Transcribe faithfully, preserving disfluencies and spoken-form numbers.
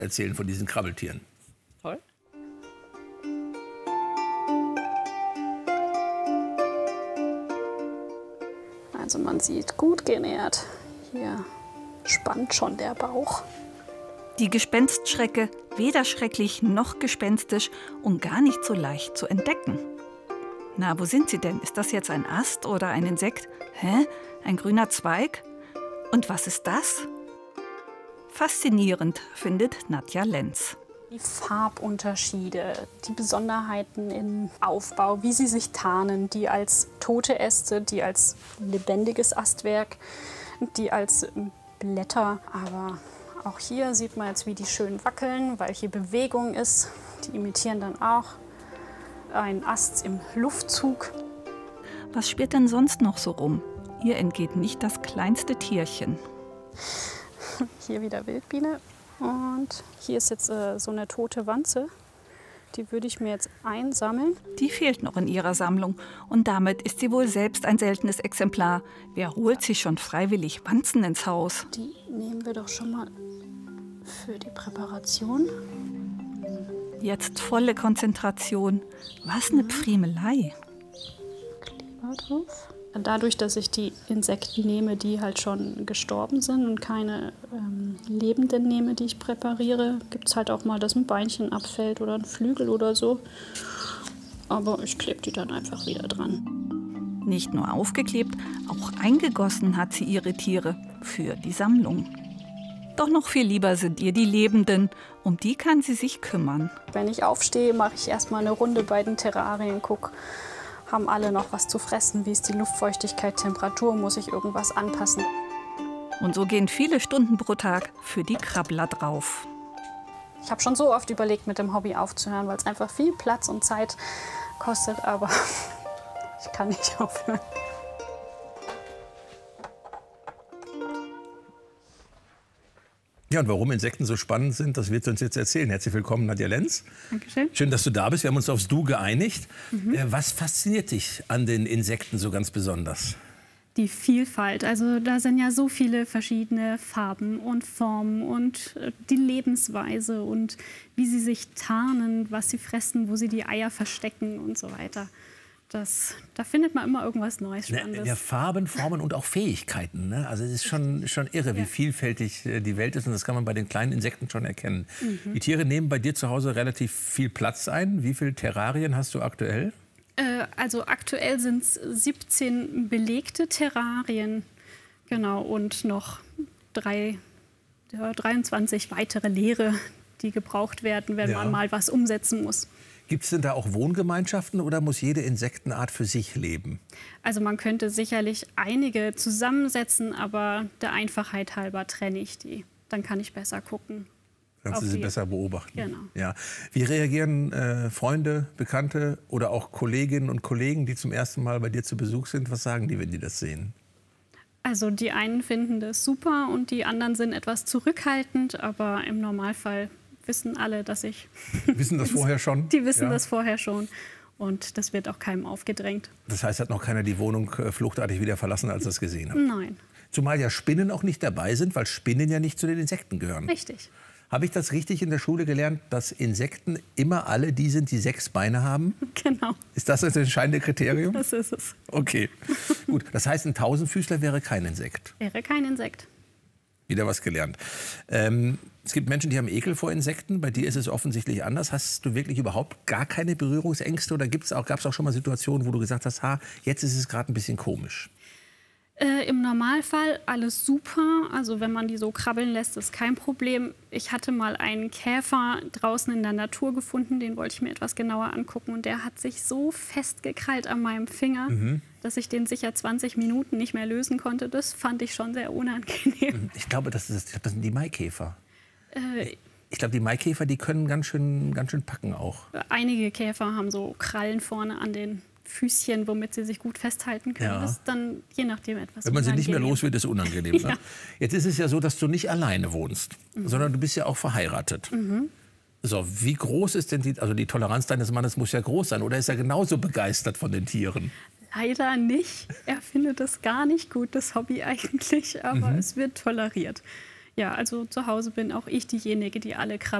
erzählen von diesen Krabbeltieren. Toll. Also man sieht, gut genährt. Hier spannt schon der Bauch. Die Gespenstschrecke, weder schrecklich noch gespenstisch und gar nicht so leicht zu entdecken. Na, wo sind sie denn? Ist das jetzt ein Ast oder ein Insekt? Hä? Ein grüner Zweig? Und was ist das? Faszinierend, findet Nadja Lenz. Die Farbunterschiede, die Besonderheiten im Aufbau, wie sie sich tarnen, die als tote Äste, die als lebendiges Astwerk, die als Blätter. Aber auch hier sieht man jetzt, wie die schön wackeln, weil hier Bewegung ist. Die imitieren dann auch einen Ast im Luftzug. Was spielt denn sonst noch so rum? Ihr entgeht nicht das kleinste Tierchen. Hier wieder Wildbiene. Und hier ist jetzt äh, so eine tote Wanze. Die würde ich mir jetzt einsammeln. Die fehlt noch in ihrer Sammlung. Und damit ist sie wohl selbst ein seltenes Exemplar. Wer holt sich schon freiwillig Wanzen ins Haus? Die nehmen wir doch schon mal für die Präparation. Jetzt volle Konzentration. Was eine Pfriemelei. Kleber drauf. Dadurch, dass ich die Insekten nehme, die halt schon gestorben sind und keine ähm, lebenden nehme, die ich präpariere, gibt es halt auch mal, dass ein Beinchen abfällt oder ein Flügel oder so. Aber ich klebe die dann einfach wieder dran. Nicht nur aufgeklebt, auch eingegossen hat sie ihre Tiere für die Sammlung. Doch noch viel lieber sind ihr die Lebenden. Um die kann sie sich kümmern. Wenn ich aufstehe, mache ich erstmal eine Runde bei den Terrarien, gucke, haben alle noch was zu fressen? Wie ist die Luftfeuchtigkeit, Temperatur? Muss ich irgendwas anpassen? Und so gehen viele Stunden pro Tag für die Krabbler drauf. Ich habe schon so oft überlegt, mit dem Hobby aufzuhören, weil es einfach viel Platz und Zeit kostet, aber ich kann nicht aufhören. Ja, und warum Insekten so spannend sind, das wird sie uns jetzt erzählen. Herzlich willkommen, Nadja Lenz. Dankeschön. Schön, dass du da bist. Wir haben uns aufs Du geeinigt. Mhm. Äh, was fasziniert dich an den Insekten so ganz besonders? Die Vielfalt. Also da sind ja so viele verschiedene Farben und Formen und äh, die Lebensweise und wie sie sich tarnen, was sie fressen, wo sie die Eier verstecken und so weiter. Das, da findet man immer irgendwas Neues, Spannendes. Ja, Farben, Formen und auch Fähigkeiten. Ne? Also es ist schon, schon irre, wie ja. vielfältig die Welt ist. Und das kann man bei den kleinen Insekten schon erkennen. Mhm. Die Tiere nehmen bei dir zu Hause relativ viel Platz ein. Wie viele Terrarien hast du aktuell? Äh, also aktuell sind es siebzehn belegte Terrarien. Genau, und noch drei, ja, dreiundzwanzig weitere leere, die gebraucht werden, wenn ja. man mal was umsetzen muss. Gibt es denn da auch Wohngemeinschaften oder muss jede Insektenart für sich leben? Also man könnte sicherlich einige zusammensetzen, aber der Einfachheit halber trenne ich die. Dann kann ich besser gucken. Kannst du sie besser beobachten. Genau. Ja. Wie reagieren äh, Freunde, Bekannte oder auch Kolleginnen und Kollegen, die zum ersten Mal bei dir zu Besuch sind? Was sagen die, wenn die das sehen? Also die einen finden das super und die anderen sind etwas zurückhaltend, aber im Normalfall wissen alle, dass ich... Wissen das vorher schon? Die wissen ja. das vorher schon. Und das wird auch keinem aufgedrängt. Das heißt, hat noch keiner die Wohnung äh, fluchtartig wieder verlassen, als er es gesehen hat? Nein. Zumal ja Spinnen auch nicht dabei sind, weil Spinnen ja nicht zu den Insekten gehören. Richtig. Habe ich das richtig in der Schule gelernt, dass Insekten immer alle die sind, die sechs Beine haben? Genau. Ist das das entscheidende Kriterium? Das ist es. Okay, gut. Das heißt, ein Tausendfüßler wäre kein Insekt? Wäre kein Insekt. Wieder was gelernt. Ähm, es gibt Menschen, die haben Ekel vor Insekten. Bei dir ist es offensichtlich anders. Hast du wirklich überhaupt gar keine Berührungsängste? Oder gibt's auch, gab es auch schon mal Situationen, wo du gesagt hast, ha, jetzt ist es gerade ein bisschen komisch? Äh, Im Normalfall alles super. Also wenn man die so krabbeln lässt, ist kein Problem. Ich hatte mal einen Käfer draußen in der Natur gefunden. Den wollte ich mir etwas genauer angucken. Und der hat sich so festgekrallt an meinem Finger, mhm. dass ich den sicher zwanzig Minuten nicht mehr lösen konnte. Das fand ich schon sehr unangenehm. Ich glaube, das, ist, das sind die Maikäfer. Äh, ich glaube, die Maikäfer, die können ganz schön, ganz schön packen auch. Einige Käfer haben so Krallen vorne an den Füßchen, womit sie sich gut festhalten können. Ja. Das ist dann je nachdem etwas Wenn man sie unangenehm. nicht mehr los wird, ist es unangenehm. Ja. Ne? Jetzt ist es ja so, dass du nicht alleine wohnst, mhm. sondern du bist ja auch verheiratet. Mhm. So, wie groß ist denn die, also die Toleranz deines Mannes muss ja groß sein, oder ist er genauso begeistert von den Tieren? Leider nicht. Er findet es gar nicht gut, das Hobby eigentlich, aber mhm. es wird toleriert. Ja, also zu Hause bin auch ich diejenige, die alle Krabbeln